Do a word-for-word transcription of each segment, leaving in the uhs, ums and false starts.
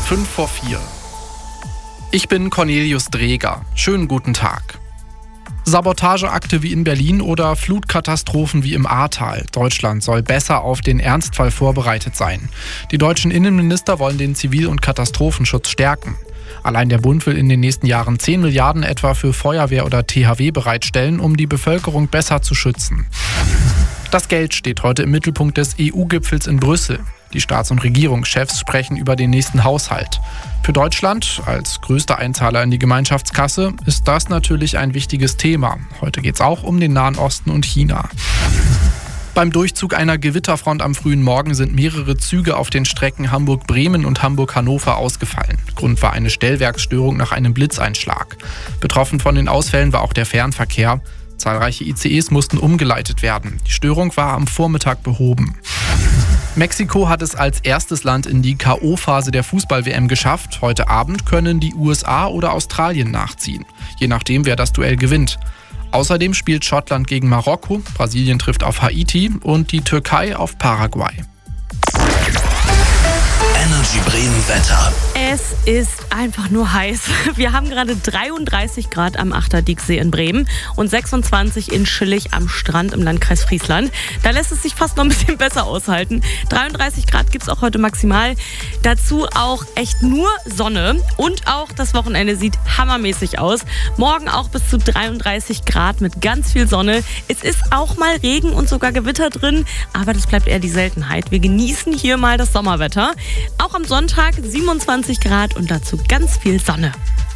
Fünf vor vier. Ich bin Cornelius Dreger. Schönen guten Tag. Sabotageakte wie in Berlin oder Flutkatastrophen wie im Ahrtal. Deutschland soll besser auf den Ernstfall vorbereitet sein. Die deutschen Innenminister wollen den Zivil- und Katastrophenschutz stärken. Allein der Bund will in den nächsten Jahren zehn Milliarden etwa für Feuerwehr oder T H W bereitstellen, um die Bevölkerung besser zu schützen. Das Geld steht heute im Mittelpunkt des E U-Gipfels in Brüssel. Die Staats- und Regierungschefs sprechen über den nächsten Haushalt. Für Deutschland, als größter Einzahler in die Gemeinschaftskasse, ist das natürlich ein wichtiges Thema. Heute geht es auch um den Nahen Osten und China. Beim Durchzug einer Gewitterfront am frühen Morgen sind mehrere Züge auf den Strecken Hamburg-Bremen und Hamburg-Hannover ausgefallen. Grund war eine Stellwerksstörung nach einem Blitzeinschlag. Betroffen von den Ausfällen war auch der Fernverkehr. Zahlreiche I C Es mussten umgeleitet werden. Die Störung war am Vormittag behoben. Mexiko hat es als erstes Land in die K O-Phase der Fußball-W M geschafft. Heute Abend können die U S A oder Australien nachziehen, je nachdem, wer das Duell gewinnt. Außerdem spielt Schottland gegen Marokko, Brasilien trifft auf Haiti und die Türkei auf Paraguay. Energy Bremen Wetter. Es ist einfach nur heiß. Wir haben gerade dreiunddreißig Grad am Achterdiecksee in Bremen und sechsundzwanzig in Schillig am Strand im Landkreis Friesland. Da lässt es sich fast noch ein bisschen besser aushalten. dreiunddreißig Grad gibt es auch heute maximal. Dazu auch echt nur Sonne und auch das Wochenende sieht hammermäßig aus. Morgen auch bis zu dreiunddreißig Grad mit ganz viel Sonne. Es ist auch mal Regen und sogar Gewitter drin, aber das bleibt eher die Seltenheit. Wir genießen hier mal das Sommerwetter. Auch am Sonntag siebenundzwanzig Grad und dazu ganz viel Sonne.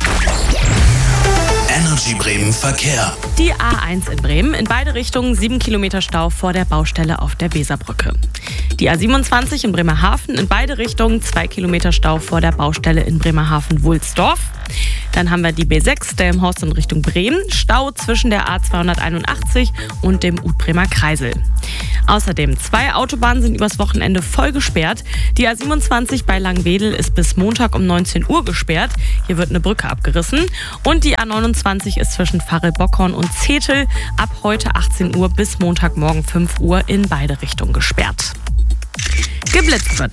Energy Bremen Verkehr. Die A eins in Bremen, in beide Richtungen sieben Kilometer Stau vor der Baustelle auf der Weserbrücke. Die A siebenundzwanzig in Bremerhaven, in beide Richtungen zwei Kilometer Stau vor der Baustelle in Bremerhaven-Wulsdorf. Dann haben wir die B sechs, Delmenhorst in Richtung Bremen, Stau zwischen der A zweihunderteinundachtzig und dem Utbremer Kreisel. Außerdem, zwei Autobahnen sind übers Wochenende voll gesperrt. Die A siebenundzwanzig bei Langwedel ist bis Montag um neunzehn Uhr gesperrt. Hier wird eine Brücke abgerissen. Und die A neunundzwanzig ist zwischen Pfarre-Bockhorn und Zetel ab heute achtzehn Uhr bis Montagmorgen fünf Uhr in beide Richtungen gesperrt. Geblitzt wird